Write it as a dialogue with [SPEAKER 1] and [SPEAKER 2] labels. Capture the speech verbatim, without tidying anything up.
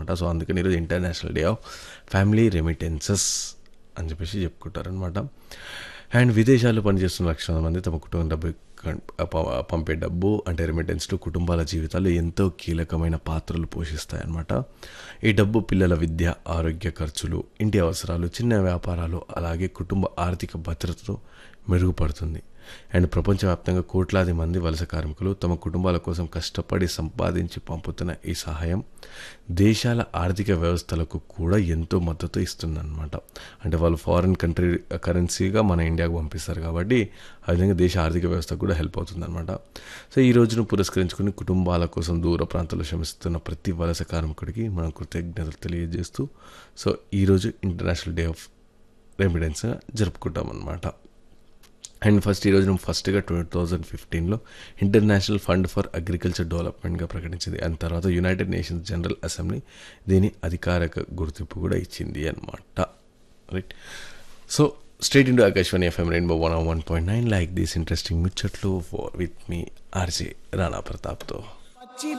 [SPEAKER 1] అనమాట. సో అందుకని ఈరోజు international day of family remittances అని చెప్పేసి చెప్పుకుంటారనమాట. అండ్ విదేశాల్లో పనిచేస్తున్న లక్షల మంది తమ కుటుంబం డబ్బు పంపే డబ్బు అంటే రెమిటెన్స్లు కుటుంబాల జీవితాల్లో ఎంతో కీలకమైన పాత్రలు పోషిస్తాయన్నమాట. ఈ డబ్బు పిల్లల విద్య, ఆరోగ్య ఖర్చులు, ఇంటి అవసరాలు, చిన్న వ్యాపారాలు, అలాగే కుటుంబ ఆర్థిక భద్రతతో మెరుగుపడుతుంది. అండ్ ప్రపంచవ్యాప్తంగా కోట్లాది మంది వలస కార్మికులు తమ కుటుంబాల కోసం కష్టపడి సంపాదించి పంపుతున్న ఈ సహాయం దేశాల ఆర్థిక వ్యవస్థలకు కూడా ఎంతో మద్దతు ఇస్తుందన్నమాట. అంటే వాళ్ళు ఫారిన్ కంట్రీ కరెన్సీగా మన ఇండియాకు పంపిస్తారు కాబట్టి ఆ విధంగా దేశ ఆర్థిక వ్యవస్థకు కూడా హెల్ప్ అవుతుందన్నమాట. సో ఈ రోజును పురస్కరించుకుని కుటుంబాల కోసం దూర ప్రాంతాల్లో శ్రమిస్తున్న ప్రతి వలస కార్మికుడికి మనం కృతజ్ఞతలు తెలియజేస్తూ సో ఈరోజు ఇంటర్నేషనల్ డే ఆఫ్ రెమిటెన్స్ జరుపుకుంటాం అన్నమాట. అండ్ ఫస్ట్ ఈరోజు ఫస్ట్గా టూ థౌజండ్ ఫిఫ్టీన్లో ఇంటర్నేషనల్ ఫండ్ ఫర్ అగ్రికల్చర్ డెవలప్మెంట్గా ప్రకటించింది. అండ్ తర్వాత యునైటెడ్ నేషన్స్ జనరల్ అసెంబ్లీ దీని అధికారిక గుర్తింపు కూడా ఇచ్చింది అనమాట. Right. So straight into Akashvani FM rainbow one one point nine like this interesting ముచ్చట్లు విత్ మీ ఆర్జే రాణా ప్రతాప్తో.